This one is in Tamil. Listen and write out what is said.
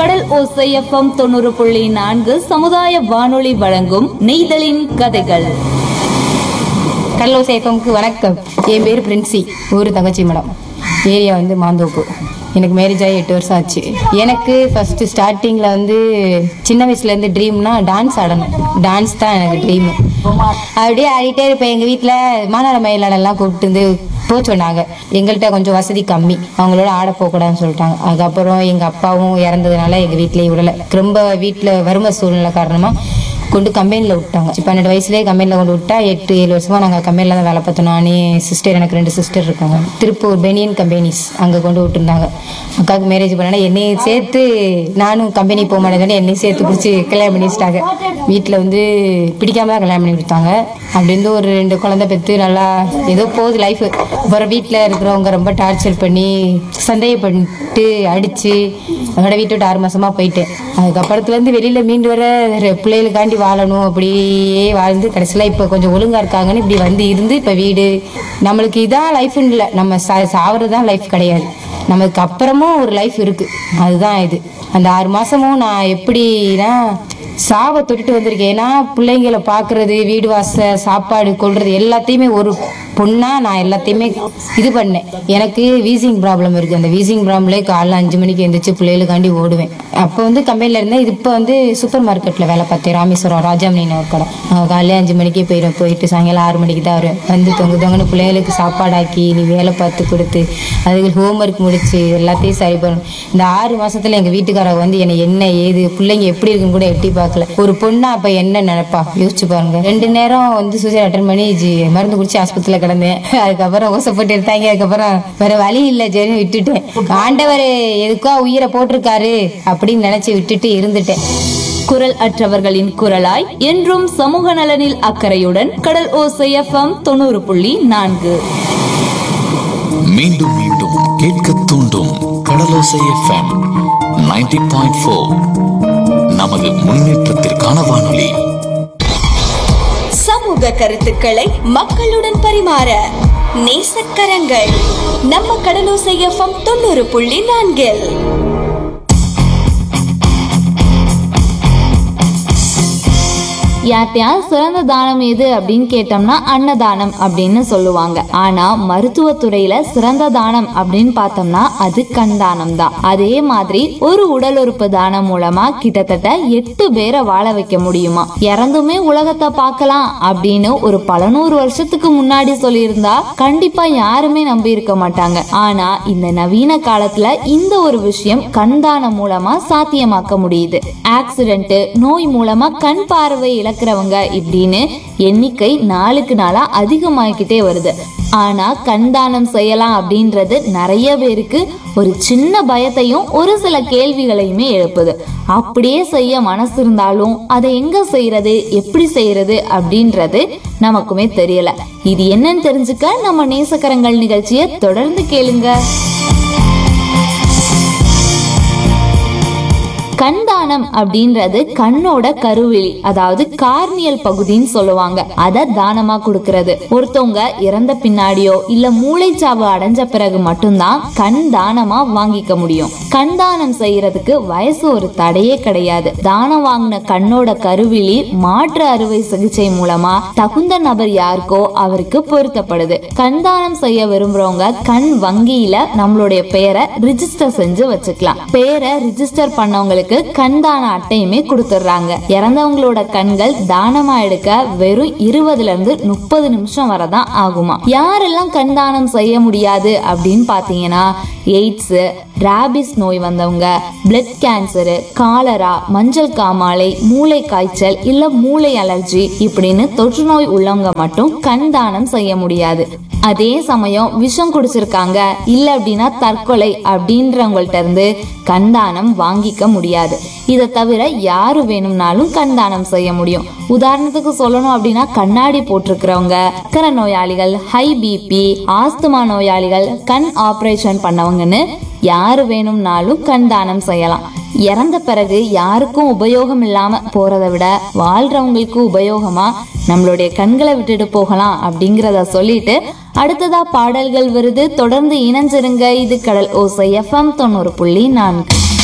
கடல் ஓசை FM 90.4 சமுதாய வானொலி வழங்கும் நெய்தலின் கதைகள். கடல் ஓசை எஃப்எம்க்கு வணக்கம். என் பேர் பிரின்சி, ஊர் தங்கச்சி மடம், ஏரியா வந்து மாந்தோப்பு. எனக்கு மேரேஜ் ஆகி 8 வருஷம் ஆச்சு. எனக்கு ஃபஸ்ட்டு ஸ்டார்டிங்கில் சின்ன வயசுலேருந்து ட்ரீம்னா டான்ஸ் ஆடணும். டான்ஸ் தான் எனக்கு ட்ரீமு. அப்படியே ஆடிட்டே இருப்பேன். எங்கள் வீட்டில் மாநாட மயிலாடெல்லாம் கூப்பிட்டு போக சொன்னாங்க. எங்கள்கிட்ட கொஞ்சம் வசதி கம்மி, அவங்களோட ஆட போகக்கூடாதுன்னு சொல்லிட்டாங்க. அதுக்கப்புறம் எங்கள் அப்பாவும் இறந்ததுனால எங்கள் வீட்டிலேயே விடலை. ரொம்ப வீட்டில் வறுமை சூழ்நிலை காரணமாக கொண்டு கம்பெனியில் விட்டாங்க. 12 வயசுலேயே கம்பெனியில் கொண்டு விட்டா 8-7 வருஷமாக நாங்கள் கம்பெனியில் தான் வேலை பார்த்தோம். நானே சிஸ்டர், எனக்கு 2 சிஸ்டர் இருக்காங்க. திருப்பூர் பெனியன் கம்பெனிஸ் அங்கே கொண்டு விட்டுருந்தாங்க. அக்காவுக்கு மேரேஜ் பண்ணா என்னையும் சேர்த்து, நானும் கம்பெனி போக மாட்டேன்னு என்னையும் சேர்த்து பிடிச்சி கல்யாணம் பண்ணி வச்சிட்டாங்க. வீட்டில் பிடிக்காம தான் கல்யாணம் பண்ணி கொடுத்தாங்க. அப்படின்னு ஒரு 2 குழந்தை பெற்று நல்லா ஏதோ போகுது லைஃப். அப்புறம் வீட்டில் இருக்கிறவங்க ரொம்ப டார்ச்சர் பண்ணி சந்தேகப்பட்டு அடித்து அதோட வீட்டை விட்டு 6 மாதமாக போயிட்டேன். அதுக்கப்புறத்துலேருந்து வெளியில் மீண்டு வர பிள்ளைகளுக்காண்டி வாழணும், அப்படியே வாழ்ந்து கடைசியில் இப்போ கொஞ்சம் ஒழுங்காக இருக்காங்கன்னு இப்படி இருந்து இப்போ வீடு. நம்மளுக்கு இதான் லைஃப்னு இல்லை, நம்ம சாவறது தான் லைஃப் கிடையாது. நமக்கு அப்புறமும் ஒரு லைஃப் இருக்குது, அதுதான் இது. அந்த 6 மாதமும் நான் எப்படின்னா சாவை தொட்டுட்டு வந்திருக்கேன். ஏன்னா பிள்ளைங்களை பார்க்குறது, வீடு வாச சாப்பாடு கொள்வது எல்லாத்தையுமே ஒரு பொண்ணாக நான் எல்லாத்தையுமே இது பண்ணேன். எனக்கு வீசிங் ப்ராப்ளம் இருக்குது. அந்த வீசிங் ப்ராப்ளம்லேயே காலைல 5 மணிக்கு எழுந்திரிச்சு பிள்ளைகளுக்காண்டி ஓடுவேன். அப்போ கம்பெனியில் இருந்தேன். இது இப்போ சூப்பர் மார்க்கெட்டில் வேலை பார்த்தேன். ராமேஸ்வரம் ராஜாமணின்னு ஒரு கடை. காலையில் 5 மணிக்கே போயிடுவேன். போயிட்டு சாயங்காலம் 6 மணிக்கு தான் வருவேன். தொங்குன்னு பிள்ளைகளுக்கு சாப்பாடாக்கி நீ வேலை பார்த்து கொடுத்து அதுக்கு ஹோம்ஒர்க் முடிச்சு எல்லாத்தையும் சரி பண்ணணும். இந்த 6 மாதத்தில் எங்கள் வீட்டுக்காரங்க என்னை என்ன ஏது பிள்ளைங்க எப்படி இருக்குன்னு கூட எட்டி பார்க்கல. ஒரு பொண்ணா அப்போ என்ன நினைப்பா யோசிச்சு பாருங்க. 2 நேரம் சூசைட் அட்டன் பண்ணி மருந்து குடிச்சு ஆஸ்பத்திரியில் கிடந்தேன். அதுக்கப்புறம் ஓசப்பட்டு எடுத்தாங்க. அதுக்கப்புறம் வேற வழி இல்லை, சரின்னு விட்டுட்டேன். ஆண்டவர் எதுக்கோ உயிரை போட்டிருக்காரு அப்படின்னு நினைச்சு விட்டுட்டு இருந்துட்டேன். குரல் அற்றவர்களின் குரலாய் என்றும் சமூக நலனில் அக்கறையுடன் கடல் ஓசை FM 90.4. மீண்டும் மீண்டும் கேட்க தூண்டும் கடலோசை FM 90.4. நமது முன்னேற்றத்திற்கான வானொலி. சமூக கருத்துக்களை மக்களுடன் பரிமாற நேசக்கரங்கள் நம்ம கடலோசை FM 90.4. யார்ட்டையாவது சிறந்த தானம் எது அப்படின்னு கேட்டோம்னா அன்னதானம் அப்படின்னு சொல்லுவாங்க. ஆனா மருத்துவத்துறையில சிறந்த தானம் அப்படின்னு பார்த்தோம்னா அது கண் தானம் தான். அதே மாதிரி ஒரு உடல் உறுப்பு தானம் மூலமா கிட்டத்தட்ட 8 பேரை வாழ வைக்க முடியுமா. இறந்துமே உலகத்தை பார்க்கலாம் அப்படின்னு ஒரு பல 100 வருஷத்துக்கு முன்னாடி சொல்லியிருந்தா கண்டிப்பா யாருமே நம்பி இருக்க மாட்டாங்க. ஆனா இந்த நவீன காலத்துல இந்த ஒரு விஷயம் கண் தானம் மூலமா சாத்தியமாக்க முடியுது. ஆக்சிடென்ட், நோய் மூலமா கண் பார்வை இழக்கிறவங்க இப்படின்னு எண்ணிக்கை நாளுக்கு நாளா அதிகமாகிக்கிட்டே வருது. ஆனா கண் தானம் செய்யலாம் அப்படின்றது நிறைய பேருக்கு ஒரு சின்ன பயத்தையும் ஒரு சில கேள்விகளையுமே எழுப்புது. அப்படியே செய்ய மனசு இருந்தாலும் அதை எங்க செய்யறது, எப்படி செய்யறது அப்படின்றது நமக்குமே தெரியல. இது என்னன்னு தெரிஞ்சுக்க நம்ம நேசக்கரங்கள் நிகழ்ச்சியை தொடர்ந்து கேளுங்க. கண்தானம் அப்படின்றது கண்ணோட கருவிழி, அதாவது கார்னியல் பகுதின்னு சொல்லுவாங்க. அத தானமா கொடுக்கறது. ஒருத்தவங்க இறந்த பின்னாடியோ இல்ல மூளைச்சாவு அடைஞ்ச பிறகு மட்டும்தான் கண் தானமா வாங்கிக்க முடியும். கண் தானம் செய்யறதுக்கு வயசு ஒரு தடையே கிடையாது. தானம் வாங்கின கண்ணோட கருவிழி மாற்று அறுவை சிகிச்சை மூலமா தகுந்த நபர் யாருக்கோ அவருக்கு பொருத்தப்படுது. கண் தானம் செய்ய விரும்புறவங்க கண் வங்கியில நம்மளுடைய பெயரை ரிஜிஸ்டர் செஞ்சு வச்சுக்கலாம். பெயரை ரிஜிஸ்டர் பண்ணவங்களுக்கு கண்தான அட்டையுமே கொடுத்துடுறாங்க. இறந்தவங்களோட கண்கள் தானமா எடுக்க வெறும் 20 இருந்து 30 நிமிஷம் வரதான் ஆகுமா. யாரெல்லாம் கண்தானம் செய்ய முடியாது அப்படின்னு பாத்தீங்கன்னா எய்ட்ஸ், ராபிஸ் நோய் வந்தவங்க, பிளட் கேன்சர், காலரா, மஞ்சள் காமாலை, மூளை காய்ச்சல் இல்ல மூளை அலர்ஜி இப்படின்னு தொற்று நோய் உள்ளவங்க மட்டும் கண் தானம் செய்ய முடியாது. அதே சமயம் விஷம் குடிச்சிருக்காங்க இல்ல அப்படின்னா தற்கொலை அப்படின்றவங்கள்ட்ட இருந்து கண்தானம் வாங்கிக்க முடியாது. இதை தவிர யாரு வேணும்னாலும் கண்தானம் செய்ய முடியும். உதாரணத்துக்கு சொல்லணும் அப்படின்னா கண்ணாடி போட்டிருக்கிறவங்க, சக்கரை நோயாளிகள், ஹை பிபி, ஆஸ்துமா நோயாளிகள், கண் ஆபரேஷன் பண்ணவங்கன்னு யாரு வேணும்னாலும் கண்தானம் செய்யலாம். இறந்த பிறகு யாருக்கும் உபயோகம் இல்லாம போறதை விட வாழ்றவங்களுக்கு உபயோகமா நம்மளுடைய கண்களை விட்டுட்டு போகலாம் அப்படிங்கிறத சொல்லிட்டு அடுத்ததா பாடல்கள் வருது. தொடர்ந்து இணைஞ்சிருங்க. இது கடல் ஓசை FM 90.4.